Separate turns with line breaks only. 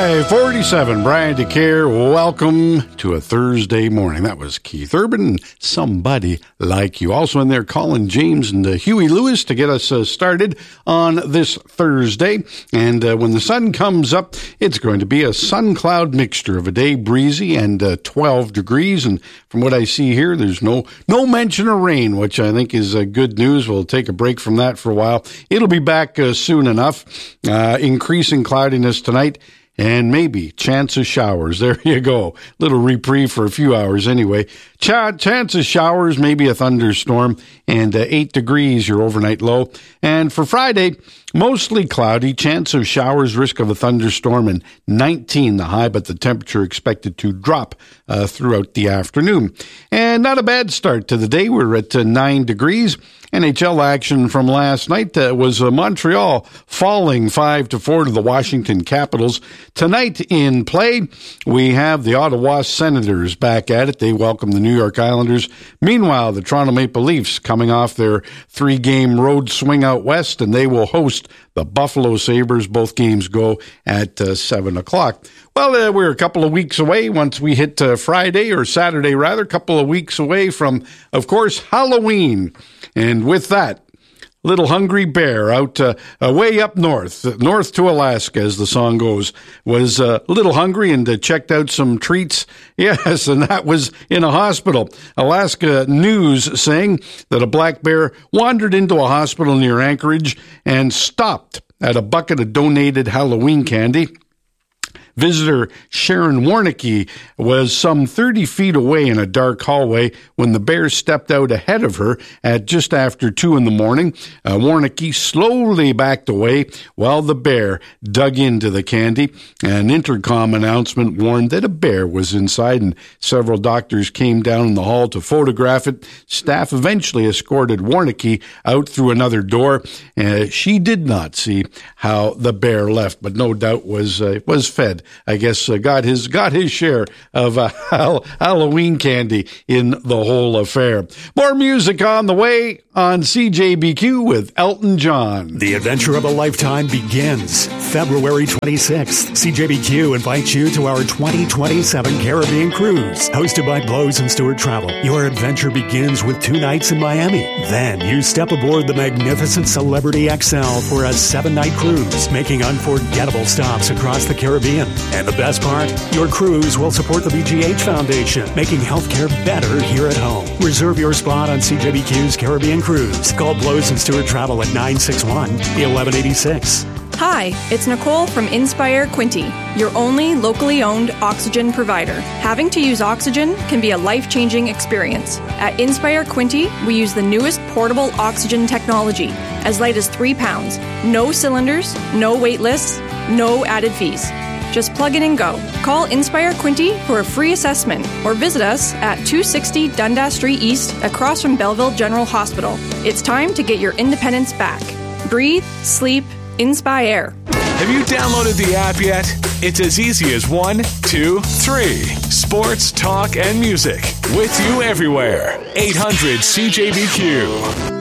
5:47, Brian DeCare. Welcome to a Thursday morning. That was Keith Urban and Somebody Like You. Also in there, Colin James and Huey Lewis to get us started on this Thursday. And when the sun comes up, it's going to be a sun-cloud mixture of a day, breezy and 12 degrees. And from what I see here, there's no mention of rain, which I think is good news. We'll take a break from that for a while. It'll be back soon enough. Increasing cloudiness tonight. And maybe chance of showers. There you go. Little reprieve for a few hours anyway. Chance of showers, maybe a thunderstorm, and 8 degrees, your overnight low. And for Friday, mostly cloudy, chance of showers, risk of a thunderstorm, and 19 the high, but the temperature expected to drop throughout the afternoon. And not a bad start to the day. We're at 9 degrees. NHL action from last night was Montreal falling 5-4 to the Washington Capitals. Tonight in play, we have the Ottawa Senators back at it. They welcome the New York Islanders. Meanwhile, the Toronto Maple Leafs coming off their 3-game road swing out west, and they will host the Buffalo Sabres. Both games go at 7 o'clock. Well, we're a couple of weeks away once we hit Friday, or Saturday rather, a couple of weeks away from, of course, Halloween. And with that, Little Hungry Bear out way up north to Alaska, as the song goes, was a little hungry and checked out some treats. Yes, and that was in a hospital. Alaska News saying that a black bear wandered into a hospital near Anchorage and stopped at a bucket of donated Halloween candy. Visitor Sharon Warnicki was some 30 feet away in a dark hallway when the bear stepped out ahead of her at just after 2 in the morning. Warnicki slowly backed away while the bear dug into the candy. An intercom announcement warned that a bear was inside, and several doctors came down in the hall to photograph it. Staff eventually escorted Warnicki out through another door. She did not see how the bear left, but no doubt was fed. I guess got his share of Halloween candy in the whole affair. More music on the way on CJBQ with Elton John.
The adventure of a lifetime begins February 26th. CJBQ invites you to our 2027 Caribbean cruise, hosted by Blows and Stewart Travel. Your adventure begins with 2 nights in Miami. Then you step aboard the magnificent Celebrity XL for a 7-night cruise, making unforgettable stops across the Caribbean. And the best part? Your cruise will support the BGH Foundation, making healthcare better here at home. Reserve your spot on CJBQ's Caribbean cruise. Call Blows and Stewart Travel at 961-1186.
Hi, it's Nicole from Inspire Quinte, your only locally owned oxygen provider. Having to use oxygen can be a life-changing experience. At Inspire Quinte, we use the newest portable oxygen technology, as light as 3 pounds. No cylinders, no wait lists, no added fees. Just plug in and go. Call Inspire Quinte for a free assessment or visit us at 260 Dundas Street East across from Belleville General Hospital. It's time to get your independence back. Breathe, sleep, Inspire.
Have you downloaded the app yet? It's as easy as 1, 2, 3. Sports, talk, and music. With you everywhere. 800 CJBQ.